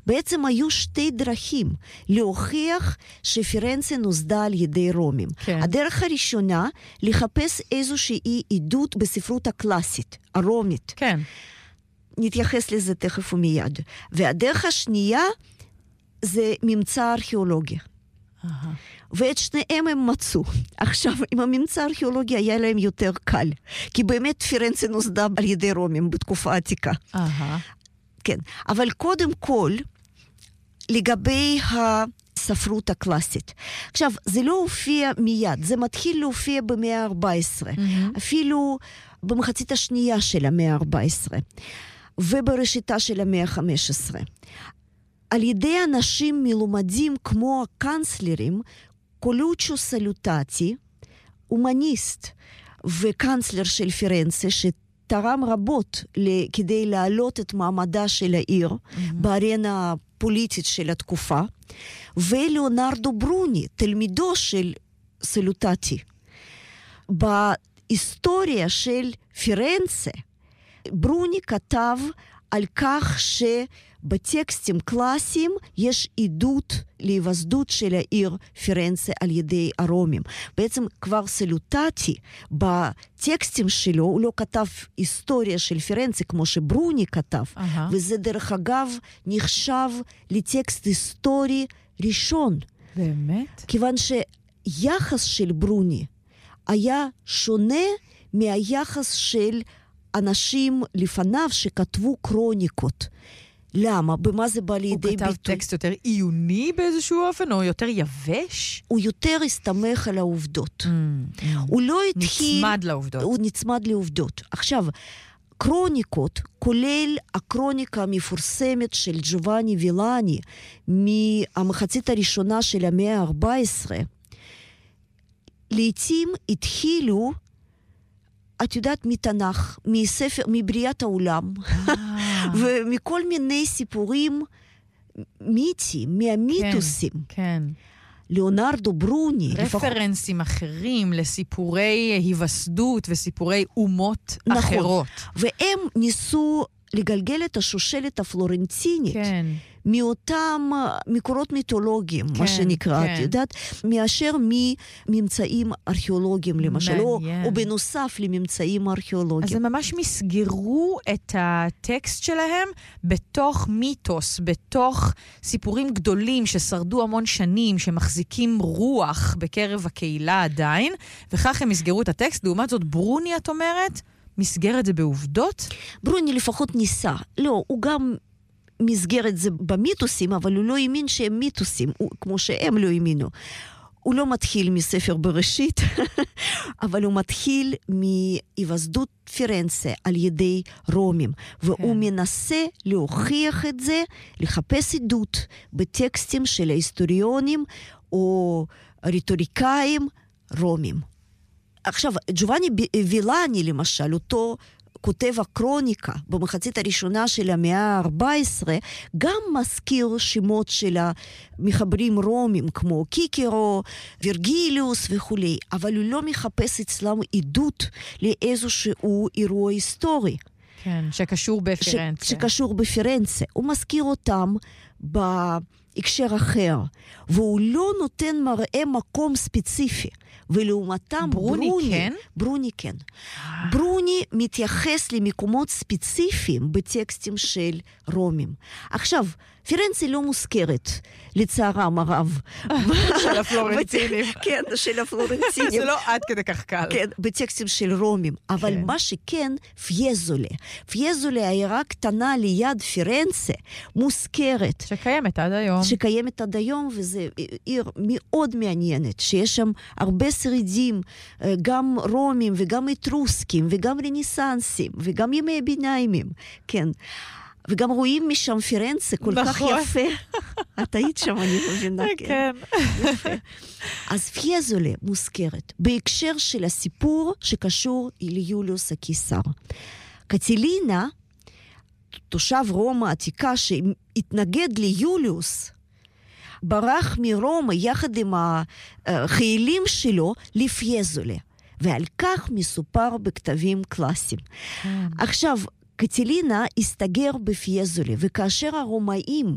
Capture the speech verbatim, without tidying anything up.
בעצם היו שתי דרכים להוכיח שפירנצה נוסדה על ידי רומים. כן. הדרך הראשונה, לחפש איזושהי עדות בספרות הקלאסית, הרומית. כן. נתייחס לזה תכף ומיד. והדרך השנייה, זה ממצא ארכיאולוגי. Aha. ואת שניהם הם מצאו. עכשיו, עם הממצא הארכיאולוגי היה להם יותר קל, כי באמת פירנצה נוסדה על ידי רומים בתקופה העתיקה. Aha. כן, אבל קודם כל, לגבי הספרות הקלאסית. עכשיו, זה לא הופיע מיד, זה מתחיל להופיע במאה ה-ארבע עשרה, mm-hmm. אפילו במחצית השנייה של המאה ה-ארבע עשרה, ובראשיתה של המאה ה-חמש עשרה. על ידי אנשים מלומדים כמו הקנצלרים, קולוצ'ו סלוטטי, אומניסט וקנצלר של פירנצה, שתרם רבות כדי להעלות את מעמדה של העיר mm-hmm. בארנה הפוליטית של התקופה, ולאונרדו ברוני, תלמידו של סלוטטי. בהיסטוריה של פירנצה, ברוני כתב על כך ש... בטקסטים קלאסיים יש עדות להיווסדות של העיר פירנצה על ידי הרומים. בעצם כבר סלוטטי בטקסטים שלו, הוא לא כתב היסטוריה של פירנצה כמו שברוני כתב, uh-huh. וזה דרך אגב נחשב לטקסט היסטורי ראשון. באמת? כיוון שיחס של ברוני היה שונה מהיחס של אנשים לפניו שכתבו קרוניקות. למה? במה זה בא לידי ביטוי? הוא כתב טקסט יותר עיוני באיזשהו אופן, או יותר יבש? הוא יותר הסתמך על העובדות. Mm, mm. הוא לא התחיל... נצמד לעובדות. הוא נצמד לעובדות. עכשיו, קרוניקות, כולל הקרוניקה המפורסמת של ג'ובאני וילני, מהמחצית הראשונה של המאה ה-ארבע עשרה, לעתים התחילו... את יודעת, מתנ"ך, מספר, מבריאת העולם, ומכל מיני סיפורים מיתיים, מהמיתוסים. כן, כן. ליאונרדו ברוני. רפרנסים לפח... אחרים לסיפורי היווסדות וסיפורי אומות נכון. אחרות. והם ניסו לגלגל את השושלת הפלורנטינית. כן. מאותם מקורות מיתולוגיים, כן, מה שנקרא, כן. את יודעת, מאשר מממצאים ארכיאולוגיים, למשל, או, או בנוסף לממצאים ארכיאולוגיים. אז הם ממש מסגרו את הטקסט שלהם בתוך מיתוס, בתוך סיפורים גדולים ששרדו המון שנים, שמחזיקים רוח בקרב הקהילה עדיין, וכך הם מסגרו את הטקסט. לעומת זאת, ברוני, את אומרת, מסגר את זה בעובדות? ברוני לפחות ניסה. לא, הוא גם... מסגר את זה במיתוסים, אבל הוא לא האמין שהם מיתוסים, הוא, כמו שהם לא האמינו. הוא לא מתחיל מספר בראשית, אבל הוא מתחיל מהיווסדות פירנצה על ידי רומים, והוא כן. מנסה להוכיח את זה, לחפש עדות בטקסטים של ההיסטוריונים או רטוריקאים רומים. עכשיו, ג'ובאני וילני למשל, אותו כותב הקרוניקה במחצית הראשונה של המאה ה-ארבע עשרה, גם מזכיר שמות של המחברים רומים, כמו קיקירו, וירגיליוס וכו', אבל הוא לא מחפש אצלם עדות לאיזשהו אירוע היסטורי. כן, שקשור בפירנצה. ש, שקשור בפירנצה. הוא מזכיר אותם בהקשר אחר, והוא לא נותן מראה מקום ספציפי. ולעומתם ברוני, ברוני כן? ברוני כן. ברוני מתייחס למקומות ספציפיים בטקסטים של רומים. עכשיו, פירנצה לא מוזכרת, לצערם הרב. של הפלורנטינים. כן, של הפלורנטינים. זה לא עד כדי כך קל. כן, בטקסטים של רומים. אבל מה שכן, פיאזולה. פיאזולה, העיירה קטנה ליד פירנצה, מוזכרת. שקיימת עד היום. שקיימת עד היום, וזה עיר מאוד מעניינת, שיש שם הרבה שרידים, גם רומים וגם אטרוסקים, וגם רנסנסים, וגם ימי ביניימים. כן. וגם רואים משם פירנצה כל כך יפה. את היית שם, אני מבינה. כן. יפה. אז פיאזולה מוזכרת בהקשר של הסיפור שקשור ליוליוס הקיסר. קטילינה, תושב רומא העתיקה שהתנגד ליוליוס, ברח מרומא יחד עם החיילים שלו לפיאזולה. ועל כך מסופר בכתבים קלאסיים. עכשיו, קטילינה הסתגר בפיאזולה, וכאשר הרומאים